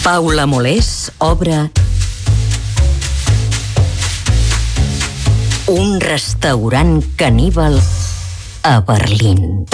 Paula Molés obre un restaurant caníbal a Berlín.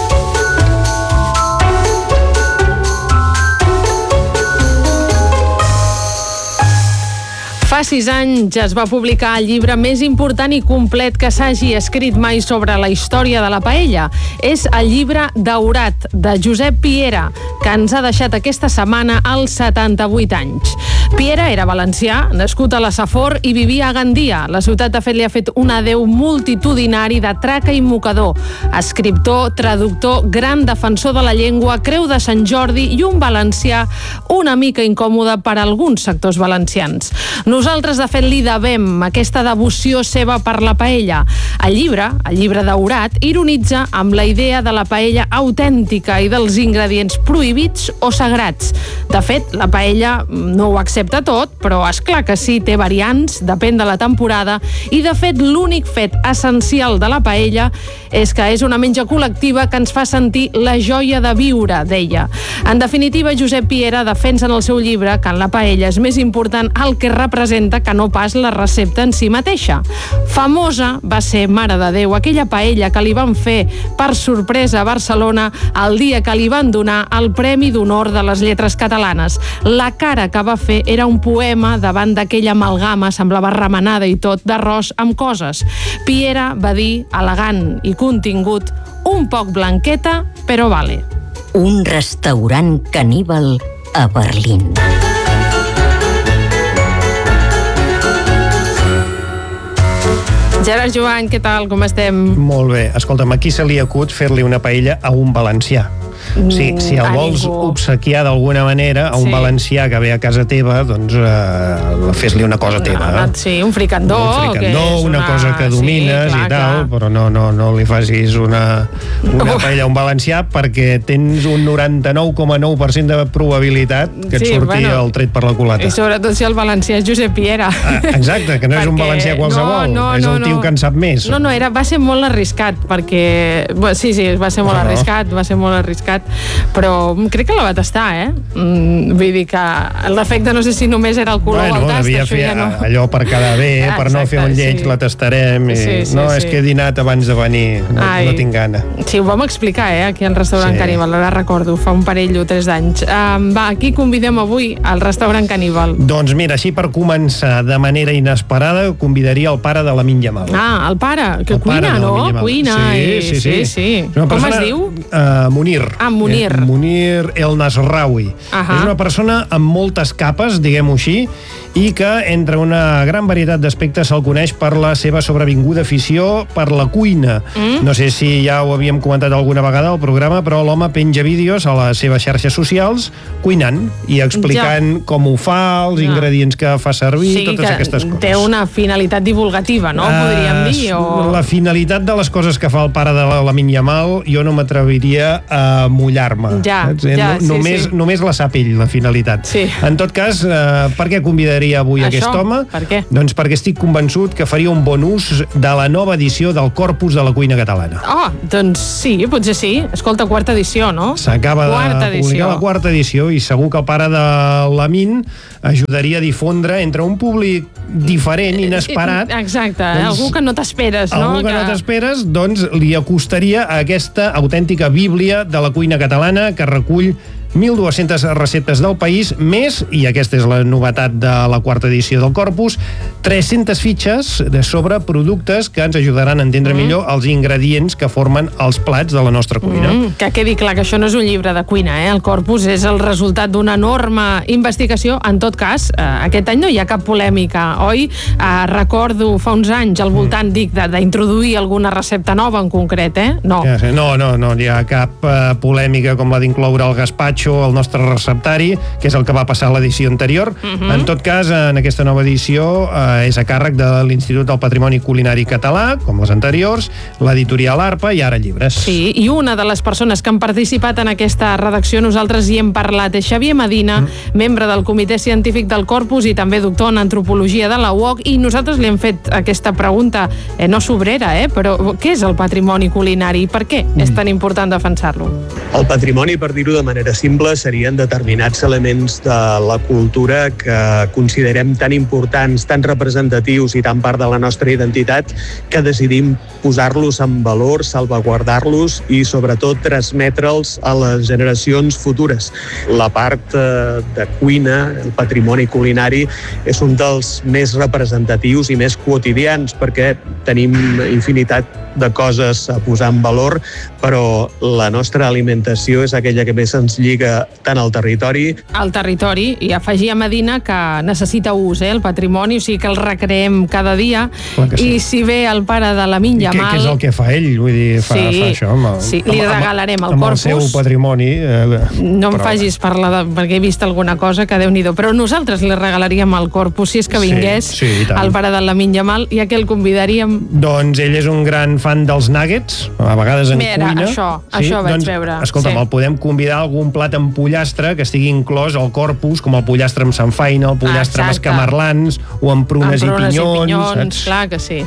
Fa 6 anys es va publicar el llibre més important i complet que s'hagi escrit mai sobre la història de la paella. És el llibre Daurat, de Josep Piera, que ens ha deixat aquesta setmana als 78 anys. Piera era valencià, nascut a la Safor i vivia a Gandia. La ciutat, de fet, li ha fet un adeu multitudinari de traca i mocador. Escriptor, traductor, gran defensor de la llengua, Creu de Sant Jordi i un valencià una mica incòmode per a alguns sectors valencians. Nosaltres, de fet, li devem aquesta devoció seva per la paella. El llibre Daurat, ironitza amb la idea de la paella autèntica i dels ingredients prohibits o sagrats. De fet, la paella no ho accepta tot, però és clar que sí, té variants, depèn de la temporada, i de fet l'únic fet essencial de la paella és que és una menja col·lectiva que ens fa sentir la joia de viure, deia. En definitiva, Josep Piera defensa en el seu llibre que en la paella és més important el que representa que no pas la recepta en si mateixa. Famosa va ser, mare de Déu, aquella paella que li van fer per sorpresa a Barcelona el dia que li van donar el Premi d'Honor de les Lletres Catalanes. La cara que va fer era un poema davant d'aquella amalgama, semblava remenada i tot, d'arròs amb coses. Piera va dir, elegant i contingut, un poc blanqueta, però vale. Un restaurant caníbal a Berlín. Gerard Joan, què tal? Com estem? Molt bé. Escolta'm, aquí se li acut fer-li una paella a un valencià. Sí, si el vols obsequiar d'alguna manera a un valencià que ve a casa teva, doncs fes-li una cosa teva. Sí, un fricandó. Un fricandó, una cosa que domines i tal, però no li facis una paella a un valencià perquè tens un 99,9% de probabilitat que et surti el tret per la culata. I sobretot si el valencià és Josep Piera. Exacte, que no és un valencià qualsevol, és el tio que en sap més. No, va ser molt arriscat, perquè... Sí, va ser molt arriscat, però crec que la va tastar, Vull dir que l'efecte no sé si només era el color del tast, devia fer allò per quedar bé, per no fer un lleig, la tastarem, és que he dinat abans de venir, no tinc gana. Sí, ho vam explicar, aquí al restaurant Caníbal, ara recordo, fa un parell o 3 d'anys. Va, aquí convidem avui al restaurant Caníbal. Doncs mira, així per començar de manera inesperada, convidaria el pare de l'Amin Jamal. El pare, que cuina, no? Cuina. Sí. Com es diu? Munir. Munir El Nasraoui. És una persona amb moltes capes, diguem-ho així, i que entre una gran varietat d'aspectes se'l coneix per la seva sobrevinguda afició per la cuina. No sé si ja ho havíem comentat alguna vegada al programa, però l'home penja vídeos a les seves xarxes socials cuinant i explicant com ho fa, els ingredients que fa servir, totes aquestes coses. Té una finalitat divulgativa, no? Podríem dir? La finalitat de les coses que fa el pare de l'Amin Jamal jo no m'atreviria a mullar-me. Només la sap ell, la finalitat. En tot cas, per què convidaria avui aquest home? Per què? Doncs perquè estic convençut que faria un bon ús de la nova edició del Corpus de la cuina catalana. Doncs sí, potser sí. Escolta, 4ª edició, no? S'acaba de publicar la 4ª edició i segur que el pare de l'Amin ajudaria a difondre entre un públic diferent, inesperat. Exacte, algú que no t'esperes, no? Algú que no t'esperes, doncs li acostaria a aquesta autèntica bíblia de la cuina catalana que recull 1.200 receptes del país, més, i aquesta és la novetat de la 4ª edició del Corpus, 300 fitxes sobre productes que ens ajudaran a entendre millor els ingredients que formen els plats de la nostra cuina. Que quedi clar que això no és un llibre de cuina, El Corpus és el resultat d'una enorme investigació. En tot cas, aquest any no hi ha cap polèmica, oi? Recordo fa uns anys al voltant, d'introduir alguna recepta nova en concret, No. No hi ha cap polèmica com la d'incloure el gaspatxo al nostre receptari, que és el que va passar a l'edició anterior. En tot cas, en aquesta nova edició és a càrrec de l'Institut del Patrimoni Culinari Català, com les anteriors, l'editorial Arpa i ara llibres. Sí, i una de les persones que han participat en aquesta redacció, nosaltres hi hem parlat, és Xavier Medina, membre del Comitè Científic del Corpus i també doctor en Antropologia de la UOC, i nosaltres li hem fet aquesta pregunta, no sobrera, però què és el patrimoni culinari i per què és tan important defensar-lo? El patrimoni, per dir-ho de manera simple, imprescindibles serien determinats elements de la cultura que considerem tan importants, tan representatius i tan part de la nostra identitat, que decidim posar-los en valor, salvaguardar-los i sobretot transmetre'ls a les generacions futures. La part de cuina, el patrimoni culinari, és un dels més representatius i més quotidians, perquè tenim infinitat de coses a posar en valor, però la nostra alimentació és aquella que més ens lliga tant al territori. Al territori, i afegir a Medina que necessita ús, el patrimoni, o sigui que el recreem cada dia, i si ve el pare de la Minja Mal... Què és el que fa ell? Vull dir, fa això li regalarem el corpus. Amb el seu patrimoni. No em facis parlar perquè he vist alguna cosa que Déu-n'hi-do, però nosaltres li regalaríem el corpus si és que vingués el pare de la Minja Mal, i a què el convidaríem? Doncs ell és un gran fan dels nuggets, a vegades en cuina. Això vaig veure. Escolta'm, el podem convidar a algun plat amb pollastre que estigui inclòs al corpus, com el pollastre amb samfaina, el pollastre amb escamarlans, o amb prunes i pinyons. Clar que sí.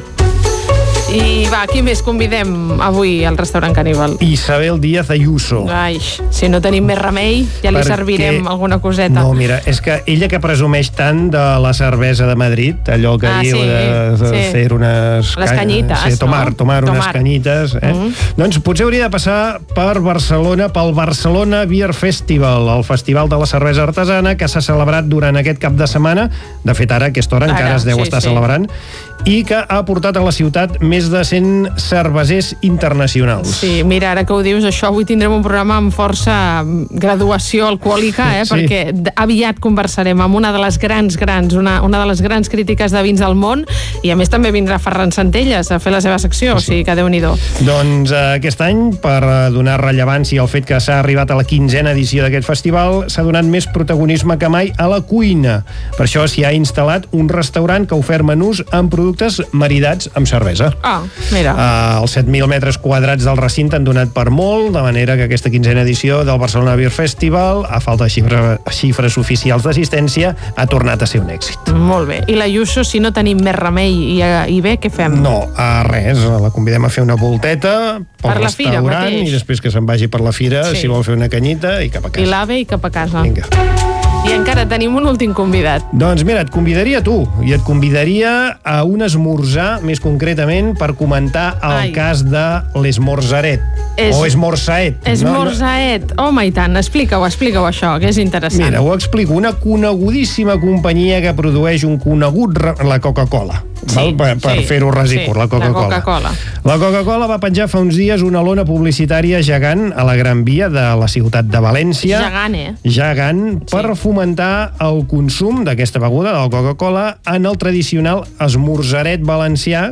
I va, qui més convidem avui al restaurant Caníbal? Isabel Díaz Ayuso. Ai, si no tenim més remei, ja li servirem alguna coseta. No, mira, és que ella que presumeix tant de la cervesa de Madrid, allò que diu de fer unes... Les canyites, tomar unes canyites, doncs potser hauria de passar per Barcelona, pel Barcelona Beer Festival, el festival de la cervesa artesana que s'ha celebrat durant aquest cap de setmana. De fet, ara, a aquesta hora, encara es deu estar celebrant, i que ha portat a la ciutat més de 100 cervesers internacionals. Sí, mira, ara que ho dius, això avui tindrem un programa amb força graduació alcohòlica, perquè aviat conversarem amb una de les grans, una de les grans crítiques de vins del món, i a més també vindrà Ferran Centelles a fer la seva secció, o sigui que Déu-n'hi-do. Doncs aquest any, per donar rellevància al fet que s'ha arribat a la 15a edició d'aquest festival, s'ha donat més protagonisme que mai a la cuina. Per això s'hi ha instal·lat un restaurant que ha ofert menús amb productes maridats amb cervesa. Mira. Els 7.000 metres quadrats del recinte han donat per molt, de manera que aquesta 15a edició del Barcelona Beer Festival, a falta de xifres oficials d'assistència, ha tornat a ser un èxit. Molt bé. I la Ayuso, si no tenim més remei i bé, què fem? No, res. La convidem a fer una volteta pel restaurant i després que se'n vagi per la fira, si vol fer una canyita, i cap a casa. I l'AVE i cap a casa. Vinga. I encara tenim un últim convidat. Doncs mira, et convidaria a tu, i et convidaria a un esmorzar, més concretament, per comentar el cas de l'esmorzaret. O esmorzaet. Esmorzaet. Home, i tant. Explica-ho això, que és interessant. Mira, ho explico. Una conegudíssima companyia que produeix un conegut... La Coca-Cola. Per fer-ho resícur, la Coca-Cola. La Coca-Cola va penjar fa uns dies una lona publicitària gegant a la Gran Via de la ciutat de València. Gegant, per fomentar el consum d'aquesta beguda, del Coca-Cola, en el tradicional esmorzaret valencià,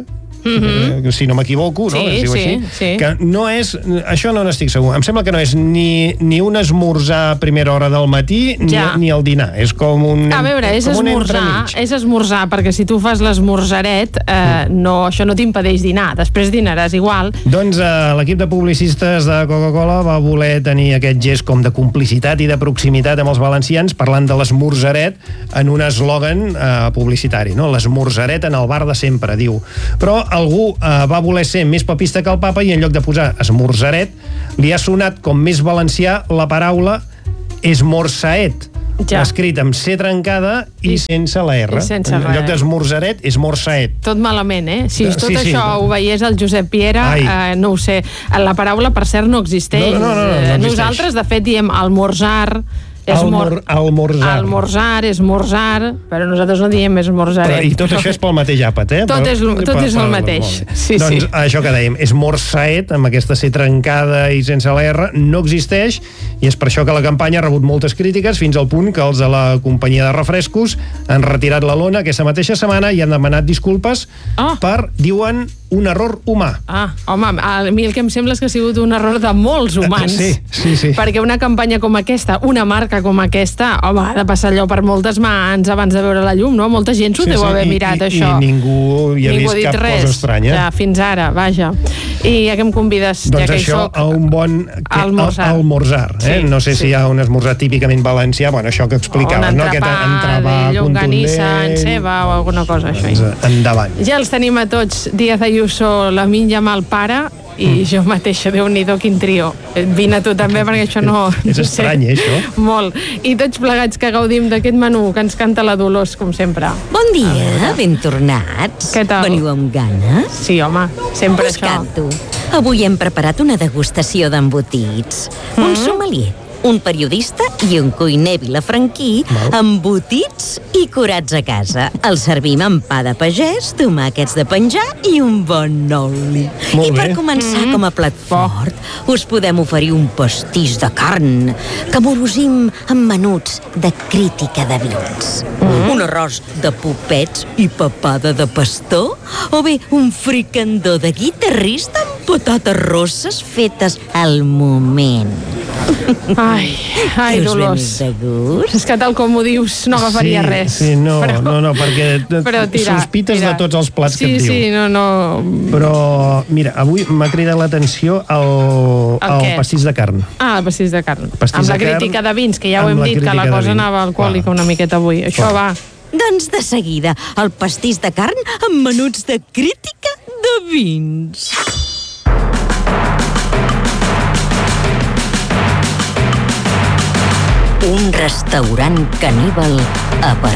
si no m'equivoco, no? Es diu així. Que no és... Això no n'estic segur. Em sembla que no és ni un esmorzar a primera hora del matí ni el dinar. És com un... A veure, és esmorzar, perquè si tu fas l'esmorzaret, això no t'impedeix dinar. Després dinaràs igual. Doncs l'equip de publicistes de Coca-Cola va voler tenir aquest gest com de complicitat i de proximitat amb els valencians, parlant de l'esmorzaret en un eslògan publicitari, no? L'esmorzaret en el bar de sempre, diu. Però algú va voler ser més papista que el papa i en lloc de posar esmorzaret li ha sonat com més valencià la paraula esmorzaet, escrit amb C trencada i sense la R. En lloc d'esmorzaret, esmorzaet. Tot malament, Si tot això ho veiés el Josep Piera, no ho sé. La paraula, per cert, no existeix. No existeix. Nosaltres, de fet, diem almorzar, almorzar, esmorzar, però nosaltres no diem esmorzaret. I tot això és pel mateix àpat, Tot és el mateix. Doncs això que dèiem, esmorzaet, amb aquesta C trencada i sense la R, no existeix, i és per això que la campanya ha rebut moltes crítiques, fins al punt que els de la companyia de refrescos han retirat la lona aquesta mateixa setmana i han demanat disculpes per, diuen, un error humà. Home, a mi el que em sembla és que ha sigut un error de molts humans. Sí. Perquè una campanya com aquesta, una marca com aquesta, home, ha de passar allò per moltes mans abans de veure la llum, no? Molta gent s'ho deu haver mirat, això. I ningú hi ha vist cap cosa estranya. Ja, fins ara, vaja. I a què em convides? Doncs això, a un bon almorzar. No sé si hi ha un esmorzar típicament valencià, bueno, això que explicaves, no? Aquest entrepà llonganissa en ceba o alguna cosa, això. Endavant. Ja els tenim a tots, Díaz Ayuso, la Minja Mal pare, i jo mateixa, Déu-n'hi-do, quin trio. Vine tu també, perquè això no... És estrany, això. Molt. I tots plegats que gaudim d'aquest menú que ens canta la Dolors, com sempre. Bon dia, ben tornats. Què tal? Veniu amb ganes? Sí, home, sempre Us això. canto. Avui hem preparat una degustació d'embotits. Un sommelier, un periodista i un cuiner vilafranquí, embotits i curats a casa. El servim amb pa de pagès, tomàquets de penjar i un bon oli. Molt I per bé. començar, com a plat fort, us podem oferir un pastís de carn que morosim amb menuts de crítica de vins. Un arròs de popets i papada de pastor, o bé un fricandó de guitarrista amb patates rosses fetes al moment. Ai, Què us ve Dolors. més de gust? És que tal com ho dius, no agafaria res. Sí, no, perquè Però tira, sospites tira. de tots els plats que et diu. Sí, no... Però, mira, avui m'ha cridat l'atenció el què? pastís de carn. Ah, el pastís de carn. Pastís amb la de carn, crítica de vins, que ja ho amb hem la dit, que la crítica de cosa vins. anava alcohòlica Clar. una miqueta avui. Això Clar. va. Doncs de seguida, el pastís de carn amb menuts de crítica de vins. Un restaurant caníbal a